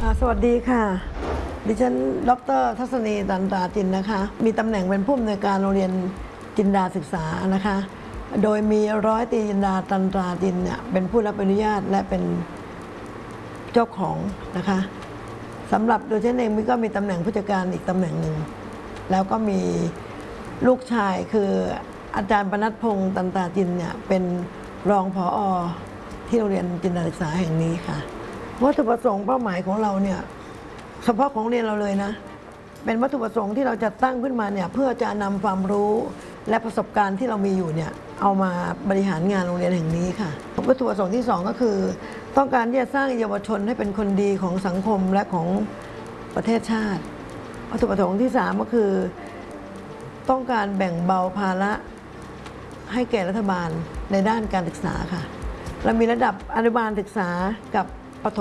สวัสดีค่ะดิฉันดร.ทัศนีตันตราจินนะคะมีตำแหน่งเป็นผู้อำนวยการโรงเรียนจินดาศึกษานะคะโดยมีร้อยตรีจินดาตันตราจินเนี่ยเป็นผู้รับอนุญาตและเป็นเจ้าของนะคะสำหรับโดยฉันเองก็มีตำแหน่งผู้จัดการอีกตำแหน่งหนึ่งแล้วก็มีลูกชายคืออาจารย์ปนัดพงษ์ตันตราจินเนี่ยเป็นรองผอ.ที่โรงเรียนจินดาศึกษาแห่งนี้ค่ะวัตถุประสงค์เป้าหมายของเราเนี่ยเฉพาะของเรียนเราเลยนะเป็นวัตถุประสงค์ที่เราจะตั้งขึ้นมาเนี่ยเพื่อจะนำความรู้และประสบการณ์ที่เรามีอยู่เนี่ยเอามาบริหารงานโรงเรียนแห่งนี้ค่ะวัตถุประสงค์ที่2ก็คือต้องการที่จะสร้างเยาวชนให้เป็นคนดีของสังคมและของประเทศชาติวัตถุประสงค์ที่3ก็คือต้องการแบ่งเบาภาระให้แก่รัฐบาลในด้านการศึกษาค่ะเรามีระดับอนุบาลศึกษากับ